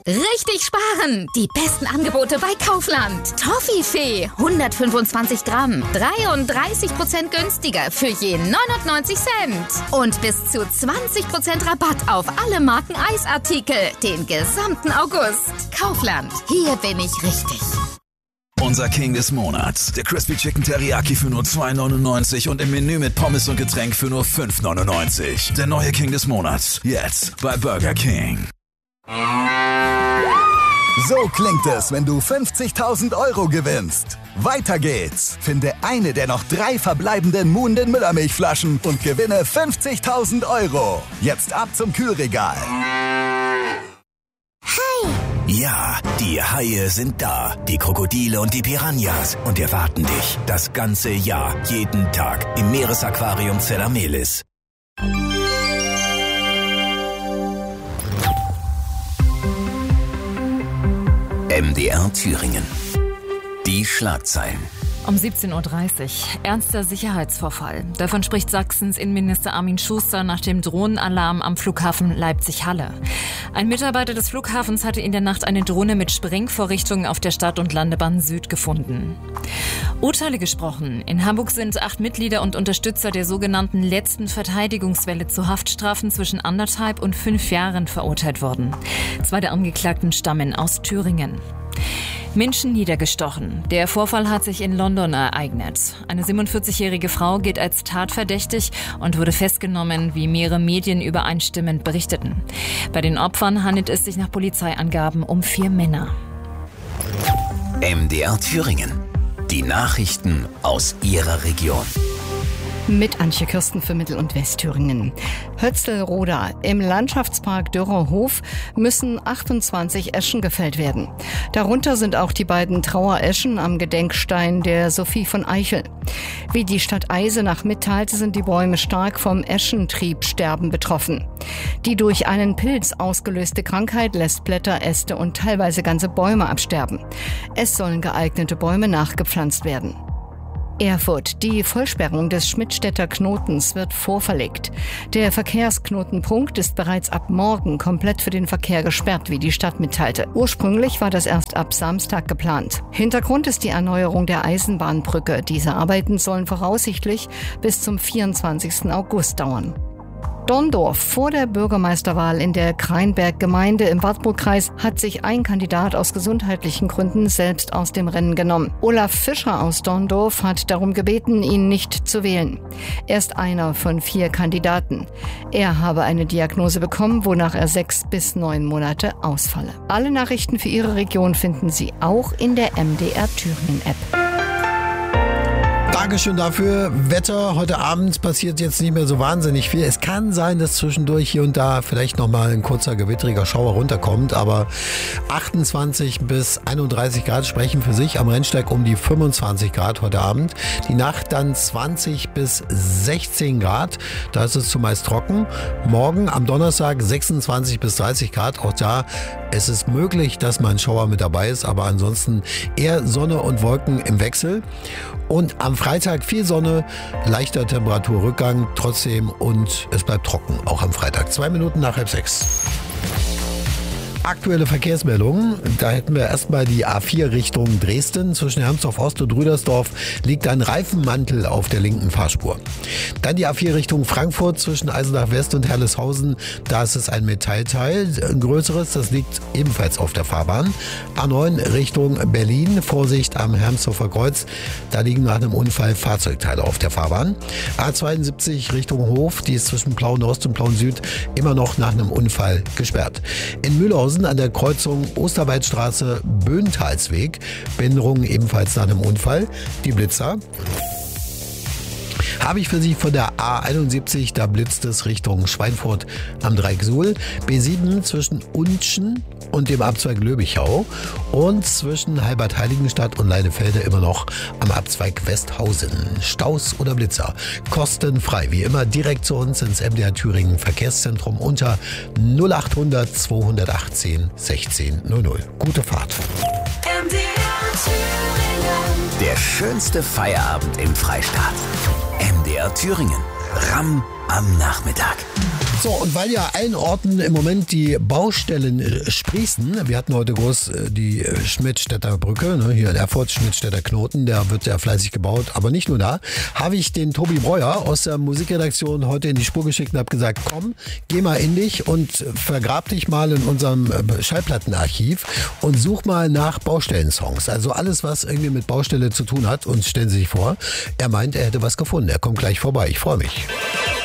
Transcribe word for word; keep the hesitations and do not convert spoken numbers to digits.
Richtig sparen! Die besten Angebote bei Kaufland. Toffifee, hundertfünfundzwanzig Gramm, dreiunddreißig Prozent günstiger für je neunundneunzig Cent. Und bis zu zwanzig Prozent Rabatt auf alle Marken Eisartikel den gesamten August. Kaufland, hier bin ich richtig. Unser King des Monats, der Crispy Chicken Teriyaki für nur zwei neunundneunzig und im Menü mit Pommes und Getränk für nur fünf neunundneunzig. Der neue King des Monats, jetzt bei Burger King. So klingt es, wenn du fünfzigtausend Euro gewinnst. Weiter geht's. Finde eine der noch drei verbleibenden Muhnden Müllermilchflaschen und gewinne fünfzigtausend Euro. Jetzt ab zum Kühlregal. Hi! Ja, die Haie sind da, die Krokodile und die Piranhas und erwarten dich das ganze Jahr, jeden Tag im Meeresaquarium Zellamelis. M D R Thüringen. Die Schlagzeilen. Um siebzehn Uhr dreißig. Ernster Sicherheitsvorfall. Davon spricht Sachsens Innenminister Armin Schuster nach dem Drohnenalarm am Flughafen Leipzig-Halle. Ein Mitarbeiter des Flughafens hatte in der Nacht eine Drohne mit Sprengvorrichtungen auf der Stadt- und Landebahn Süd gefunden. Urteile gesprochen. In Hamburg sind acht Mitglieder und Unterstützer der sogenannten letzten Verteidigungswelle zu Haftstrafen zwischen anderthalb und fünf Jahren verurteilt worden. Zwei der Angeklagten stammen aus Thüringen. Menschen niedergestochen. Der Vorfall hat sich in London ereignet. Eine siebenundvierzigjährige Frau gilt als tatverdächtig und wurde festgenommen, wie mehrere Medien übereinstimmend berichteten. Bei den Opfern handelt es sich nach Polizeiangaben um vier Männer. M D R Thüringen. Die Nachrichten aus Ihrer Region. Mit Antje Kirsten für Mittel- und Westthüringen. Hötzlroda. Im Landschaftspark Dürrer Hof müssen achtundzwanzig Eschen gefällt werden. Darunter sind auch die beiden Trauereschen am Gedenkstein der Sophie von Eichel. Wie die Stadt Eisenach mitteilte, sind die Bäume stark vom Eschentriebsterben betroffen. Die durch einen Pilz ausgelöste Krankheit lässt Blätter, Äste und teilweise ganze Bäume absterben. Es sollen geeignete Bäume nachgepflanzt werden. Erfurt. Die Vollsperrung des Schmidtstädter Knotens wird vorverlegt. Der Verkehrsknotenpunkt ist bereits ab morgen komplett für den Verkehr gesperrt, wie die Stadt mitteilte. Ursprünglich war das erst ab Samstag geplant. Hintergrund ist die Erneuerung der Eisenbahnbrücke. Diese Arbeiten sollen voraussichtlich bis zum vierundzwanzigsten August dauern. Dorndorf. Vor der Bürgermeisterwahl in der Kreinberg-Gemeinde im Wartburgkreis hat sich ein Kandidat aus gesundheitlichen Gründen selbst aus dem Rennen genommen. Olaf Fischer aus Dorndorf hat darum gebeten, ihn nicht zu wählen. Er ist einer von vier Kandidaten. Er habe eine Diagnose bekommen, wonach er sechs bis neun Monate ausfalle. Alle Nachrichten für Ihre Region finden Sie auch in der M D R Thüringen-App. Dankeschön dafür. Wetter, heute Abend passiert jetzt nicht mehr so wahnsinnig viel. Es kann sein, dass zwischendurch hier und da vielleicht nochmal ein kurzer gewittriger Schauer runterkommt, aber achtundzwanzig bis einunddreißig Grad sprechen für sich. Am Rennsteig um die fünfundzwanzig Grad heute Abend. Die Nacht dann zwanzig bis sechzehn Grad. Da ist es zumeist trocken. Morgen am Donnerstag sechsundzwanzig bis dreißig Grad. Auch da ist es möglich, dass mal ein Schauer mit dabei ist, aber ansonsten eher Sonne und Wolken im Wechsel. Und am Freitag viel Sonne, leichter Temperaturrückgang trotzdem und es bleibt trocken, auch am Freitag. Zwei Minuten nach halb sechs. Aktuelle Verkehrsmeldungen. Da hätten wir erstmal die A vier Richtung Dresden. Zwischen Hermsdorf Ost und Rüdersdorf liegt ein Reifenmantel auf der linken Fahrspur. Dann die A vier Richtung Frankfurt zwischen Eisenach West und Herleshausen. Da ist es ein Metallteil, ein größeres. Das liegt ebenfalls auf der Fahrbahn. A neun Richtung Berlin. Vorsicht am Hermsdorfer Kreuz. Da liegen nach einem Unfall Fahrzeugteile auf der Fahrbahn. A zweiundsiebzig Richtung Hof. Die ist zwischen Plauen Ost und Plauen Süd immer noch nach einem Unfall gesperrt. In Mühlhausen an der Kreuzung Osterweitstraße Böhntalsweg. Behinderung ebenfalls nach einem Unfall. Die Blitzer. Habe ich für Sie von der A einundsiebzig, da blitzt es Richtung Schweinfurt am Dreieck Suhl. B sieben zwischen Unschen und dem Abzweig Löbichau und zwischen Halbert-Heiligenstadt und Leinefelde immer noch am Abzweig Westhausen. Staus oder Blitzer. Kostenfrei. Wie immer direkt zu uns ins M D R Thüringen Verkehrszentrum unter null achthundert zweihundertachtzehn sechzehn null null. Gute Fahrt. M D R Thüringen. Der schönste Feierabend im Freistaat. M D R Thüringen. R A M am Nachmittag. So, und weil ja allen Orten im Moment die Baustellen sprießen, wir hatten heute groß die Schmidtstädter Brücke, ne, hier in Erfurt, Schmidtstädter Knoten, der wird sehr fleißig gebaut, aber nicht nur da, habe ich den Tobi Breuer aus der Musikredaktion heute in die Spur geschickt und habe gesagt, komm, geh mal in dich und vergrab dich mal in unserem Schallplattenarchiv und such mal nach Baustellensongs. Also alles, was irgendwie mit Baustelle zu tun hat, und stellen Sie sich vor, er meint, er hätte was gefunden. Er kommt gleich vorbei. Ich freue mich.